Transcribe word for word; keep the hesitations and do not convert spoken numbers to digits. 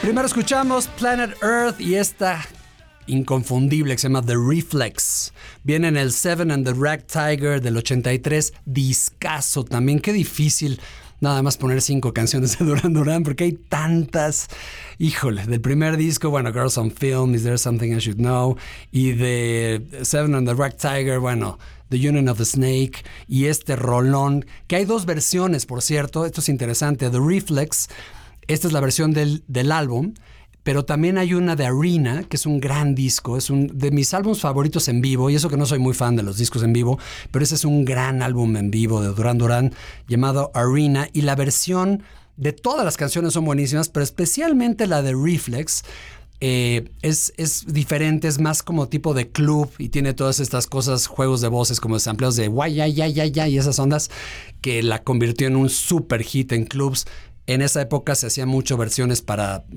Primero escuchamos Planet Earth y esta inconfundible que se llama The Reflex. Viene en el Seven and the Rag Tiger del ochenta y tres. Discazo también. Qué difícil nada más poner cinco canciones de Duran Duran porque hay tantas. Híjole, del primer disco, bueno, Girls on Film, Is There Something I Should Know? Y de Seven and the Rag Tiger, bueno, The Union of the Snake. Y este rolón, que hay dos versiones, por cierto. Esto es interesante. The Reflex, esta es la versión del, del álbum. Pero también hay una de Arena, que es un gran disco, es un de mis álbumes favoritos en vivo, y eso que no soy muy fan de los discos en vivo, pero ese es un gran álbum en vivo de Duran Duran llamado Arena, y la versión de todas las canciones son buenísimas, pero especialmente la de Reflex eh, es, es diferente, es más como tipo de club y tiene todas estas cosas, juegos de voces como sampleos de guay, ya, ya, ya, ya, y esas ondas que la convirtió en un super hit en clubs. En esa época se hacían mucho versiones para